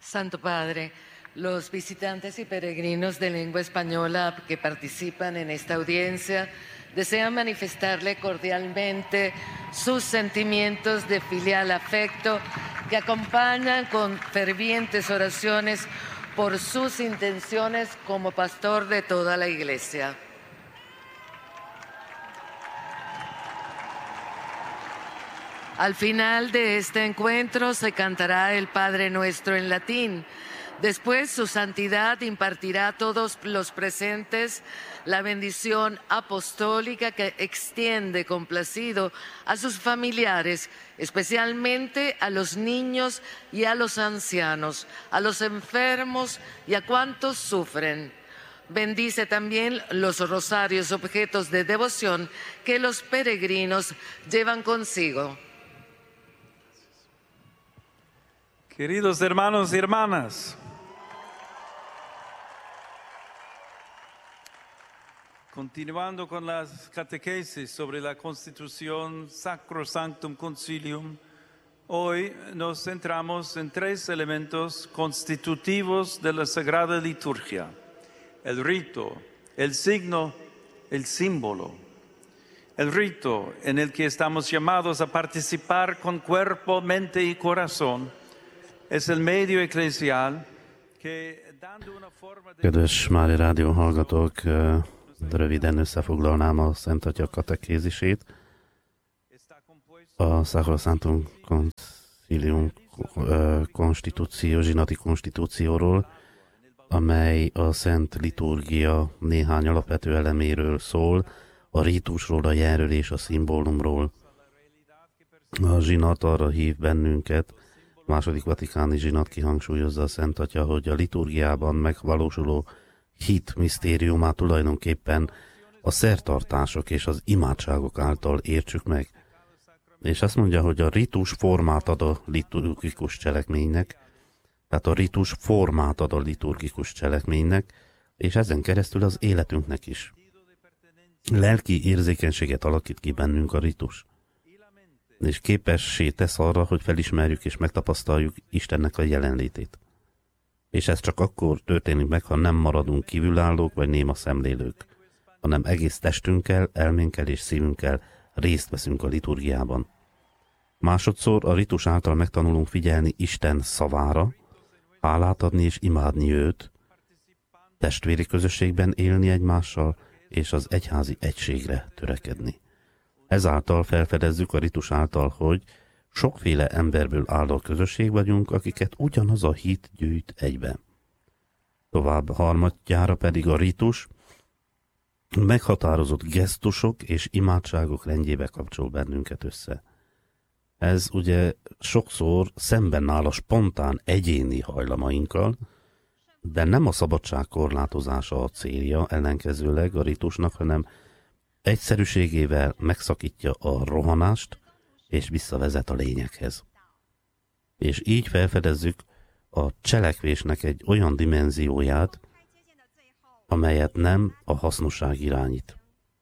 Santo Padre, los visitantes y peregrinos de lengua española que participan en esta audiencia desean manifestarle cordialmente sus sentimientos de filial afecto que acompañan con fervientes oraciones por sus intenciones como pastor de toda la Iglesia. Al final de este encuentro se cantará el Padre Nuestro en latín. Después, su santidad impartirá a todos los presentes la bendición apostólica que extiende complacido a sus familiares, especialmente a los niños y a los ancianos, a los enfermos y a cuantos sufren. Bendice también los rosarios, objetos de devoción que los peregrinos llevan consigo. Queridos hermanos y hermanas, continuando con las catequesis sobre la Constitución Sacrosanctum Concilium, hoy nos centramos en tres elementos constitutivos de la Sagrada Liturgia: el rito, el signo, el símbolo. El rito en el que estamos llamados a participar con cuerpo, mente y corazón es el medio eclesial que, dando una forma de... Kedves Mária Rádió hallgatók, röviden összefoglalnám a Szent Atya katekézisét. A Sacrosanctum Concilium konstitúció, zsinati konstitúcióról, amely a Szent Liturgia néhány alapvető eleméről szól, a rítusról, a jelről és a szimbólumról. A zsinat arra hív bennünket, a második vatikáni zsinat kihangsúlyozza a Szent Atya, hogy a liturgiában megvalósuló hit misztériumát tulajdonképpen a szertartások és az imádságok által értsük meg. És azt mondja, hogy a ritus formát ad a liturgikus cselekménynek, tehát a ritus formát ad a liturgikus cselekménynek, és ezen keresztül az életünknek is. Lelki érzékenységet alakít ki bennünk a ritus, és képessé tesz arra, hogy felismerjük és megtapasztaljuk Istennek a jelenlétét. És ez csak akkor történik meg, ha nem maradunk kívülállók vagy néma szemlélők, hanem egész testünkkel, elménkkel és szívünkkel részt veszünk a liturgiában. Másodszor a ritus által megtanulunk figyelni Isten szavára, hálát adni és imádni őt, testvéri közösségben élni egymással, és az egyházi egységre törekedni. Ezáltal felfedezzük a ritus által, hogy sokféle emberből álló közösség vagyunk, akiket ugyanaz a hit gyűjt egybe. Tovább harmadjára pedig a ritus meghatározott gesztusok és imádságok rendjébe kapcsol bennünket össze. Ez ugye sokszor szemben áll a spontán egyéni hajlamainkkal, de nem a szabadság korlátozása a célja ellenkezőleg a ritusnak, hanem egyszerűségével megszakítja a rohanást, és visszavezet a lényeghez. És így felfedezzük a cselekvésnek egy olyan dimenzióját, amelyet nem a hasznosság irányít.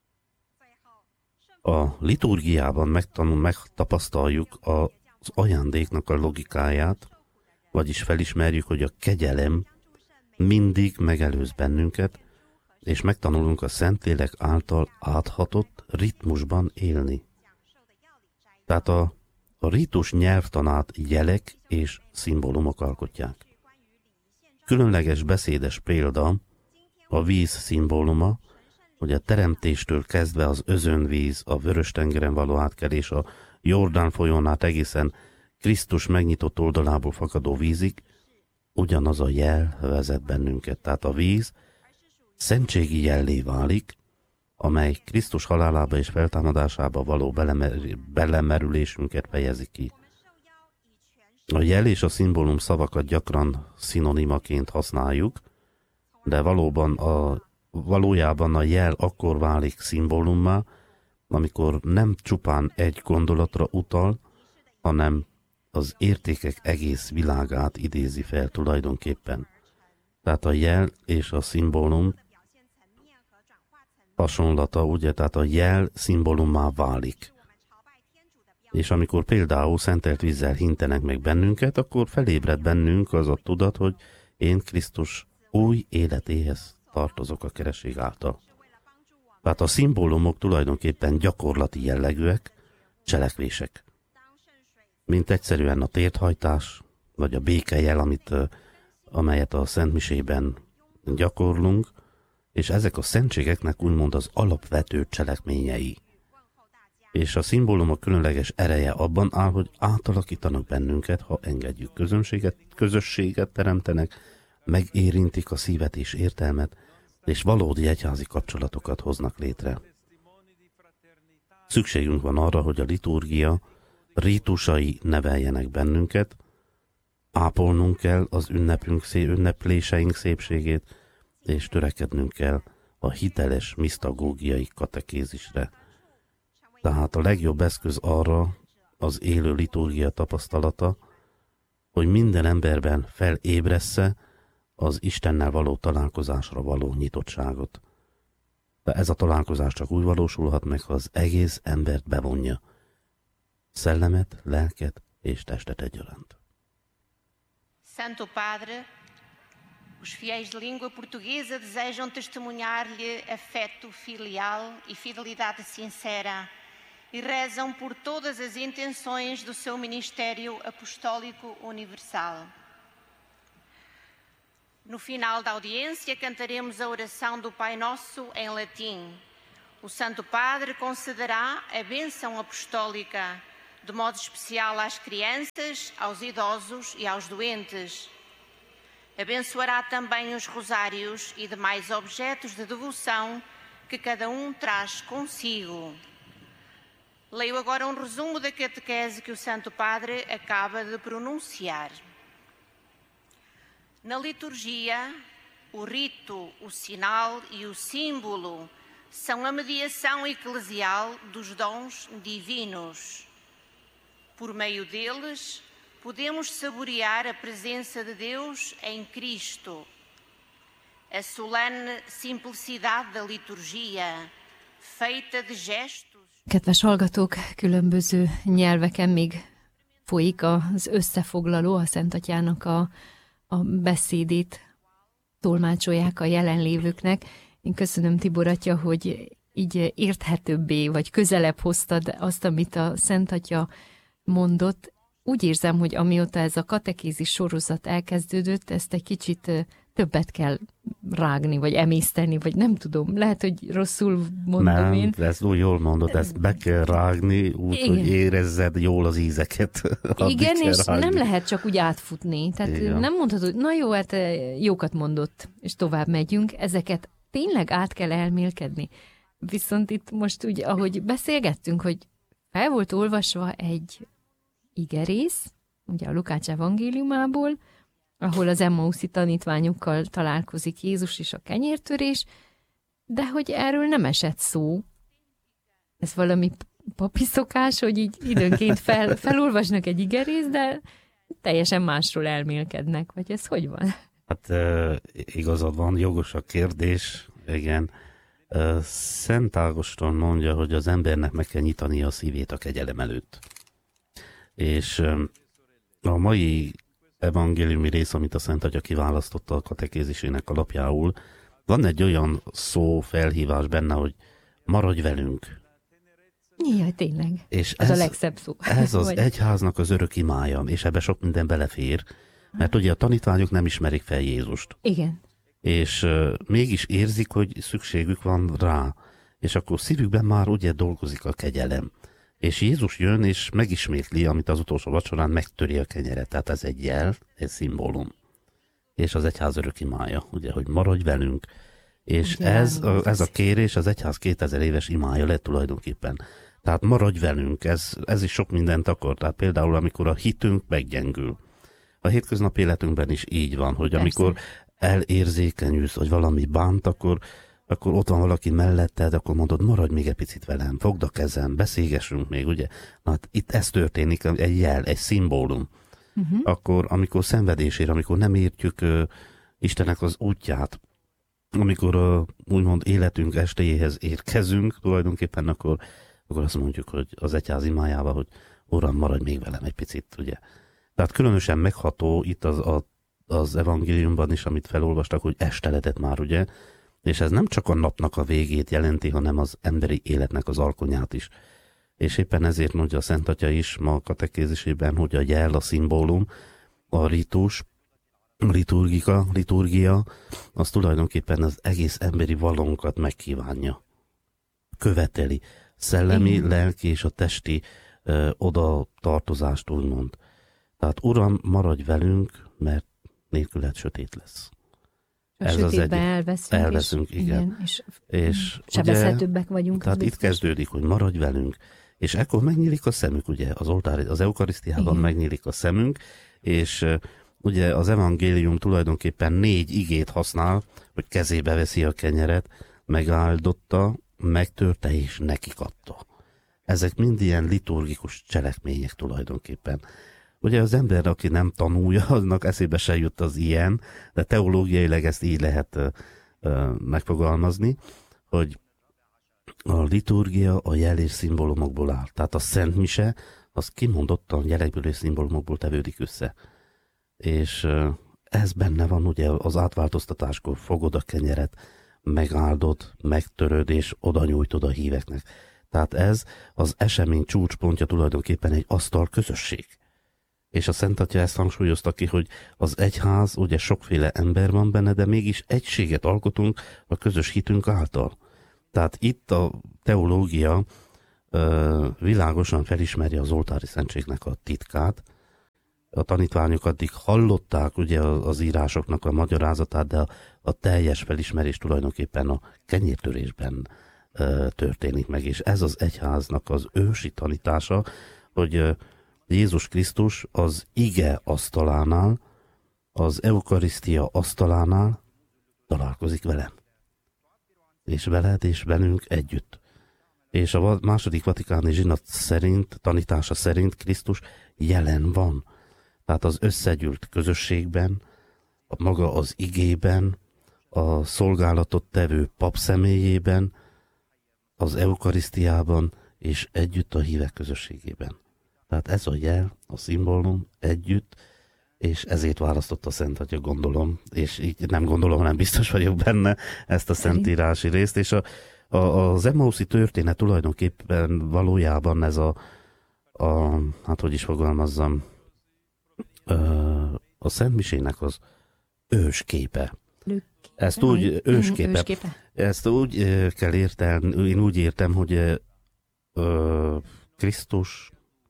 A liturgiában megtapasztaljuk az ajándéknak a logikáját, vagyis felismerjük, hogy a kegyelem mindig megelőz bennünket, és megtanulunk a Szentlélek által áthatott ritmusban élni. Tehát a ritus nyelvtanát jelek és szimbólumok alkotják. Különleges beszédes példa a víz szimbóluma, hogy a teremtéstől kezdve az özönvíz, a Vörös-tengeren való átkelés, a Jordán folyón át egészen Krisztus megnyitott oldalából fakadó vízig, ugyanaz a jel vezet bennünket. Tehát a víz szentségi jellé válik, amely Krisztus halálába és feltámadásába való belemerülésünket fejezi ki. A jel és a szimbólum szavakat gyakran szinonimaként használjuk, de valójában a jel akkor válik szimbólummá, amikor nem csupán egy gondolatra utal, hanem az értékek egész világát idézi fel tulajdonképpen. Tehát a jel és a szimbólum hasonlata, ugye, tehát a jel szimbólummá válik. És amikor például szentelt vízzel hintenek meg bennünket, akkor felébred bennünk az a tudat, hogy én Krisztus új életéhez tartozok a keresztség által. Tehát a szimbólumok tulajdonképpen gyakorlati jellegűek, cselekvések. Mint egyszerűen a térthajtás, vagy a békejel, amelyet a szentmisében gyakorlunk, és ezek a szentségeknek úgymond az alapvető cselekményei. És a szimbólumok különleges ereje abban áll, hogy átalakítanak bennünket, ha engedjük közösséget teremtenek, megérintik a szívet és értelmet, és valódi egyházi kapcsolatokat hoznak létre. Szükségünk van arra, hogy a liturgia rítusai neveljenek bennünket, ápolnunk kell az ünnepléseink szépségét, és törekednünk kell a hiteles misztagógiai katekézisre. Tehát a legjobb eszköz arra az élő liturgia tapasztalata, hogy minden emberben felébressze az Istennel való találkozásra való nyitottságot. De ez a találkozás csak úgy valósulhat meg, ha az egész embert bevonja. Szellemet, lelket és testet egyaránt. Santo Padre, os fiéis de língua portuguesa desejam testemunhar-lhe afeto filial e fidelidade sincera e rezam por todas as intenções do seu ministério apostólico universal. No final da audiência, cantaremos a oração do Pai Nosso em latim. O Santo Padre concederá a bênção apostólica, de modo especial às crianças, aos idosos e aos doentes. Abençoará também os rosários e demais objetos de devoção que cada traz consigo. Leio agora resumo da catequese que o Santo Padre acaba de pronunciar. Na liturgia, o rito, o sinal e o símbolo são a mediação eclesial dos dons divinos. Por meio deles, podemos saborear a presença de Deus em Cristo. A solene simplicidade da liturgia, feita de gestos. Kedves hallgatók, különböző nyelveken még folyik az összefoglaló, a Szent Atyának a beszédét tolmácsolják a jelenlévőknek. Én köszönöm, Tibor atya, hogy így érthetőbbé, vagy közelebb hoztad azt, amit a Szent Atya mondott. Úgy érzem, hogy amióta ez a katekézis sorozat elkezdődött, ezt egy kicsit többet kell rágni, vagy emészteni, vagy nem tudom, lehet, hogy rosszul mondom én. Nem, ezt úgy jól mondod, ezt be kell rágni, úgy, hogy érezzed jól az ízeket. Igen, és nem lehet csak úgy átfutni. Tehát igen. Nem mondhatod, na jó, hát jókat mondott, és tovább megyünk. Ezeket tényleg át kell elmélkedni. Viszont itt most úgy, ahogy beszélgettünk, hogy fel volt olvasva egy igerész, ugye a Lukács evangéliumából, ahol az Emmauszi tanítványokkal találkozik Jézus és a kenyértörés, de hogy erről nem esett szó. Ez valami papi szokás, hogy így időnként felolvasnak egy igerészt, de teljesen másról elmélkednek, vagy ez hogy van? Hát igazad van, jogos a kérdés, igen. Szent Ágoston mondja, hogy az embernek meg kell nyitania a szívét a kegyelem előtt. És a mai evangéliumi rész, amit a Szent Atya kiválasztotta a katekézisének alapjául, van egy olyan szó, felhívás benne, hogy maradj velünk. Jaj, tényleg. És ez a legszebb szó. Ez az egyháznak az örök imája, és ebbe sok minden belefér, mert ugye a tanítványok nem ismerik fel Jézust. Igen. És mégis érzik, hogy szükségük van rá, és akkor szívükben már ugye dolgozik a kegyelem. És Jézus jön, és megismétli, amit az utolsó vacsorán megtöri a kenyeret. Tehát ez egy jel, egy szimbólum. És az egyház örök imája, ugye, hogy maradj velünk. És ugye, ez a kérés az egyház 2000 éves imája lett tulajdonképpen. Tehát maradj velünk, ez is sok mindent akar. Tehát például, amikor a hitünk meggyengül. A hétköznapi életünkben is így van, hogy amikor elérzékenyülsz, hogy valami bánt, akkor ott van valaki melletted, akkor mondod, maradj még egy picit velem, fogd a kezem, beszélgessünk még, ugye? Na, hát itt ez történik, egy jel, egy szimbólum. Akkor, amikor szenvedésére, amikor nem értjük Istennek az útját, amikor úgymond életünk estéjéhez érkezünk, tulajdonképpen akkor azt mondjuk, hogy az egyház imájával, hogy Uram, maradj még velem egy picit, ugye. Tehát különösen megható itt az evangéliumban is, amit felolvastak, hogy esteledett már, ugye, és ez nem csak a napnak a végét jelenti, hanem az emberi életnek az alkonyát is. És éppen ezért mondja a Szent Atya is ma a katekézisében, hogy a jel, a szimbólum, a ritus, liturgia, az tulajdonképpen az egész emberi valónkat megkívánja. Követeli. Szellemi, lelki és a testi oda tartozást úgymond. Tehát Uram, maradj velünk, mert nélküled sötét lesz. A sötétbe elveszünk, igen. És sebezhetőbbek vagyunk. Tehát itt kezdődik, hogy maradj velünk, és ekkor megnyílik a szemünk, ugye, az eukarisztiában megnyílik a szemünk, és ugye az evangélium tulajdonképpen 4 igét használ, hogy kezébe veszi a kenyeret, megáldotta, megtörte és nekik adta. Ezek mind ilyen liturgikus cselekmények tulajdonképpen. Ugye az ember, aki nem tanulja, aznak eszébe se jut az ilyen, de teológiailag ezt így lehet megfogalmazni, hogy a liturgia a jel és szimbólumokból áll. Tehát a Szent Mise, az kimondottan jelekből és szimbólumokból tevődik össze. És ez benne van, ugye az átváltoztatáskor fogod a kenyeret, megáldod, megtöröd és oda nyújtod a híveknek. Tehát ez az esemény csúcspontja tulajdonképpen egy asztal közösség. És a Szent Atya ezt hangsúlyozta ki, hogy az egyház, ugye sokféle ember van benne, de mégis egységet alkotunk a közös hitünk által. Tehát itt a teológia világosan felismeri az oltári szentségnek a titkát. A tanítványok addig hallották ugye az írásoknak a magyarázatát, de a teljes felismerés tulajdonképpen a kenyértörésben történik meg. És ez az egyháznak az ősi tanítása, hogy Jézus Krisztus az ige asztalánál, az eukarisztia asztalánál találkozik velem. És veled és velünk együtt. És a második vatikáni zsinat szerint, tanítása szerint Krisztus jelen van. Tehát az összegyűlt közösségben, maga az igében, a szolgálatot tevő pap személyében, az eukarisztiában és együtt a hívek közösségében. Tehát ez a jel, a szimbólum együtt, és ezért választotta a Szent Atya, gondolom, és így nem gondolom, hanem biztos vagyok benne ezt a szentírási részt, és az Emmauszi történet tulajdonképpen valójában ez hát hogy is fogalmazzam, a Szent Misének az ősképe. Ezt úgy ősképe. Ezt úgy kell értelni, én úgy értem, hogy Krisztus,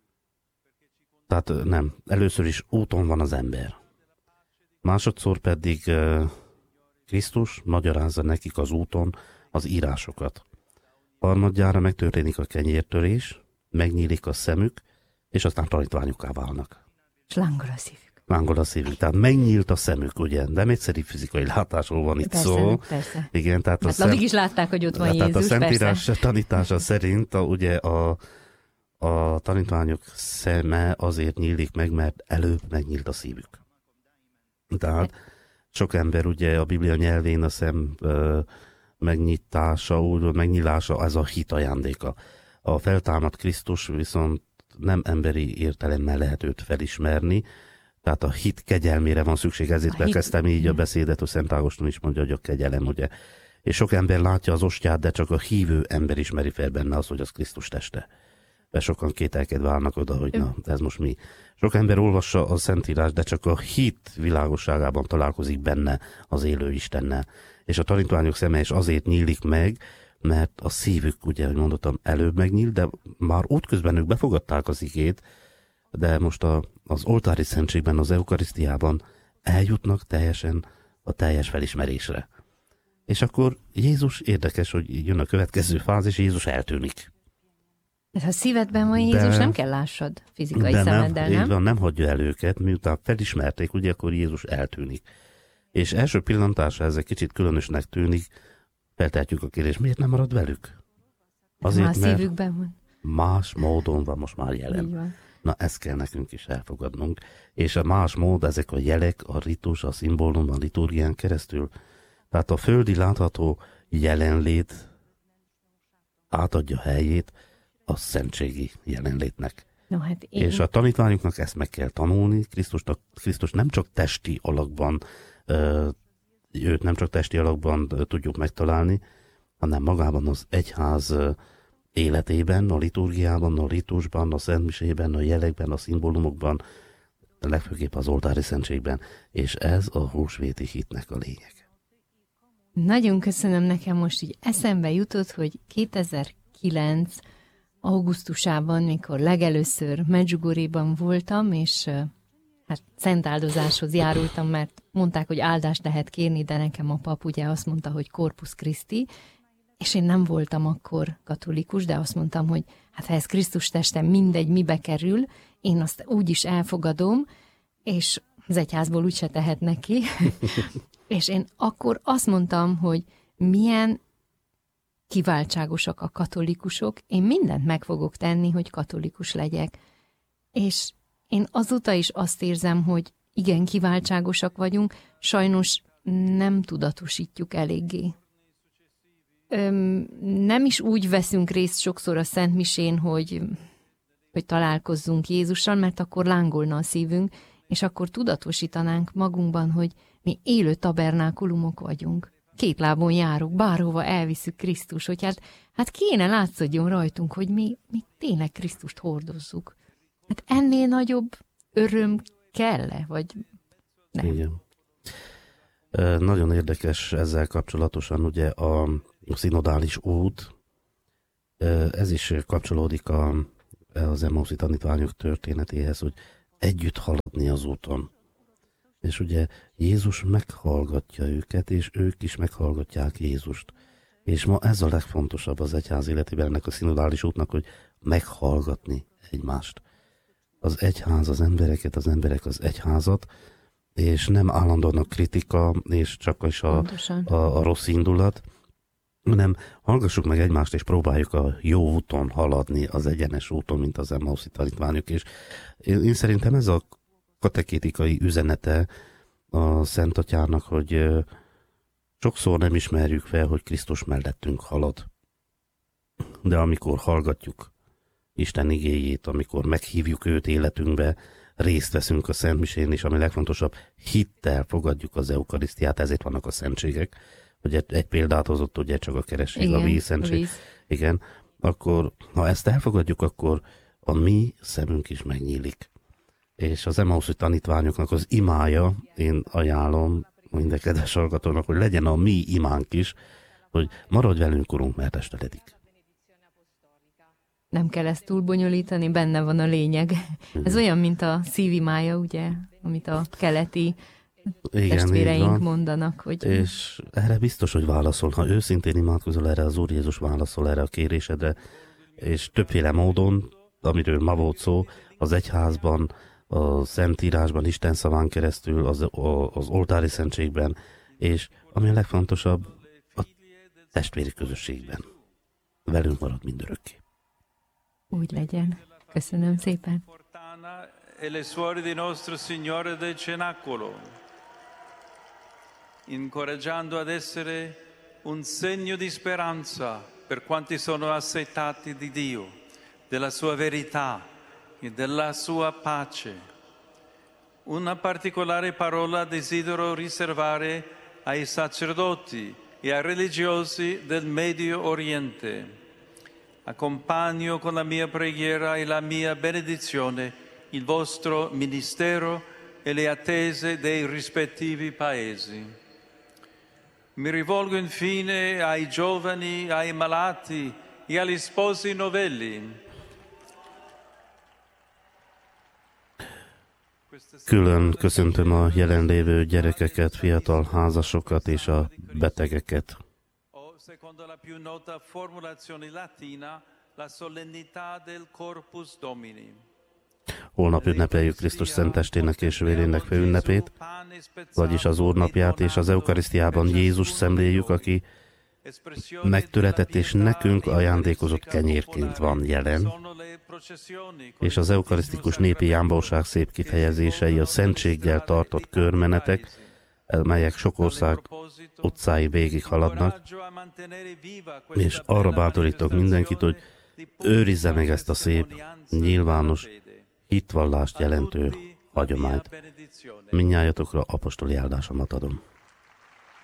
tehát nem, először is úton van az ember. Másodszor pedig Krisztus magyarázza nekik az úton az írásokat. Harmadjára megtörténik a kenyértörés, megnyílik a szemük, és aztán tanítványokká válnak. És lángol a szívük. Lángol a szívük. Tehát megnyílt a szemük, ugye? Nem egyszerű fizikai látásról van itt szó. Persze. Igen, tehát addig is látták, hogy ott van Jézus, tehát a Szentírás tanítása szerint ugye a tanítványok szeme azért nyílik meg, mert előbb megnyílt a szívük. Tehát sok ember ugye a Biblia nyelvén a szem megnyitása, megnyílása, ez a hit ajándéka. A feltámadt Krisztus viszont nem emberi értelemmel lehet őt felismerni, tehát a hit kegyelmére van szükség, ezért elkezdtem így a beszédet, hogy Szent Ágoston is mondja, hogy a kegyelem, ugye. És sok ember látja az ostját, de csak a hívő ember ismeri fel benne az, hogy az Krisztus teste. De sokan kételkedve állnak oda, hogy na, ez most mi. Sok ember olvassa a Szentírás, de csak a hit világosságában találkozik benne az élő Istennel. És a tanítványok szeme is azért nyílik meg, mert a szívük, ugye, hogy mondottam, előbb megnyílt, de már útközben ők befogadták az igét, de most az oltári szentségben, az eukarisztiában eljutnak teljesen a teljes felismerésre. És akkor Jézus, érdekes, hogy jön a következő fázis, Jézus eltűnik. Ha szívedben van Jézus, nem kell lássad fizikai szemeddel, nem? Így van, nem hagyja el őket, miután felismerték, ugye akkor Jézus eltűnik. És első pillantásra ez egy kicsit különösnek tűnik, feltehetjük a kérdést, miért nem marad velük? Azért, mert szívükben van. Más módon van most már jelen. Na, ezt kell nekünk is elfogadnunk. És a más mód, ezek a jelek, a ritus, a szimbólum, a liturgián keresztül. Tehát a földi látható jelenlét átadja helyét a szentségi jelenlétnek. No, hát És a tanítványoknak ezt meg kell tanulni. Krisztus nem csak testi alakban, őt nem csak testi alakban tudjuk megtalálni, hanem magában az egyház életében, a liturgiában, a ritusban, a szentmisében, a jelekben, a szimbólumokban, legfőképp az oltári szentségben, és ez a húsvéti hitnek a lényeg. Nagyon köszönöm, nekem most így eszembe jutott, hogy 2009 augusztusában, mikor legelőször Medjugorjéban voltam, és hát szentáldozáshoz járultam, mert mondták, hogy áldást lehet kérni, de nekem a pap ugye azt mondta, hogy Corpus Christi, és én nem voltam akkor katolikus, de azt mondtam, hogy hát ha ez Krisztus teste mindegy, mibe kerül, én azt úgy is elfogadom, és az egyházból úgyse tehetnek ki. És én akkor azt mondtam, hogy milyen kiváltságosak a katolikusok, én mindent meg fogok tenni, hogy katolikus legyek. És én azóta is azt érzem, hogy igen, kiváltságosak vagyunk, sajnos nem tudatosítjuk eléggé. Nem is úgy veszünk részt sokszor a Szentmisén, hogy találkozzunk Jézussal, mert akkor lángolna a szívünk, és akkor tudatosítanánk magunkban, hogy mi élő tabernákulumok vagyunk. Két lábon járunk, bárhova elviszük Krisztus, hogy hát kéne látszódjon rajtunk, hogy mi tényleg Krisztust hordozzuk. Hát ennél nagyobb öröm kell-e, vagy nem? Igen. Nagyon érdekes ezzel kapcsolatosan ugye a szinodális út, ez is kapcsolódik az Emmauszi tanítványok történetéhez, hogy együtt haladni az úton. És ugye Jézus meghallgatja őket, és ők is meghallgatják Jézust. És ma ez a legfontosabb az egyház életében, ennek a szinodális útnak, hogy meghallgatni egymást. Az egyház az embereket, az emberek az egyházat, és nem állandóan a kritika, és csak is a rossz indulat, hanem hallgassuk meg egymást, és próbáljuk a jó úton haladni, az egyenes úton, mint az Emmauszi tanítványok. És én szerintem ez a katekétikai üzenete a Szent Atyának, hogy sokszor nem ismerjük fel, hogy Krisztus mellettünk halad. De amikor hallgatjuk Isten igéjét, amikor meghívjuk őt életünkbe, részt veszünk a Szentmisén, és ami legfontosabb, hittel fogadjuk az eukarisztiát, ezért vannak a szentségek. Hogy egy példát hozott, ugye csak a keresség, a vízszentség. Igen, akkor ha ezt elfogadjuk, akkor a mi szemünk is megnyílik. És az Emmauszi tanítványoknak az imája, én ajánlom minden kedves hallgatónak, hogy legyen a mi imánk is, hogy maradj velünk, Urunk, mert esteledik. Nem kell ezt túl bonyolítani, benne van a lényeg. Ez olyan, mint a szívimája, ugye, amit a keleti testvéreink mondanak. Hogy... És erre biztos, hogy válaszol. Ha őszintén imádkozol erre, az Úr Jézus válaszol erre a kérésedre, és többféle módon, amiről ma volt szó, az egyházban, a Szentírásban, Isten szaván keresztül, az oltári szentségben, és ami a legfontosabb, a testvéri közösségben. Velünk marad mindörökké. Úgy legyen. Köszönöm szépen. E le suore di nostro Signore del Cenacolo, incoraggiando ad essere un segno di speranza per quanti sono assetati di Dio, della sua verità e della sua pace. Una particolare parola desidero riservare ai sacerdoti e ai religiosi del Medio Oriente. Accompagno con la mia preghiera e la mia benedizione il vostro ministero e le attese dei rispettivi paesi. Mi rivolgo infine ai giovani, ai malati e agli sposi novelli. Külön köszöntöm a jelenlévő gyerekeket, fiatal házasokat és a betegeket. Secondo la più nota formulazione latina, la solennità del Corpus Domini. Holnap ünnepeljük Krisztus szentestének és vérének főünnepét, vagyis az Úrnapját, és az eukarisztiában Jézus szemléljük, aki megtöretett és nekünk ajándékozott kenyérként van jelen, és az eukarisztikus népi jámbóság szép kifejezései a szentséggel tartott körmenetek, melyek sok ország utcái végig haladnak, és arra bátorítok mindenkit, hogy őrizze meg ezt a szép, nyilvános, hitvallást jelentő hagyományt. Mindnyájatokra apostoli áldásomat adom.